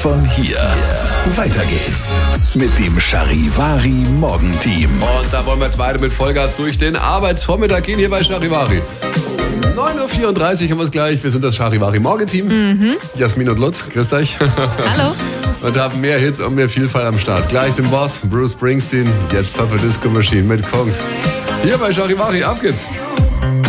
von hier. Weiter geht's mit dem Charivari Morgenteam. Und da wollen wir jetzt weiter mit Vollgas durch den Arbeitsvormittag gehen hier bei Charivari. 9.34 Uhr haben wir es gleich. Wir sind das Charivari Morgenteam. Jasmin und Lutz, grüßt euch. Hallo. Und haben mehr Hits und mehr Vielfalt am Start. Gleich den Boss, Bruce Springsteen, jetzt Purple Disco Machine mit Kongs. Hier bei Charivari, auf geht's.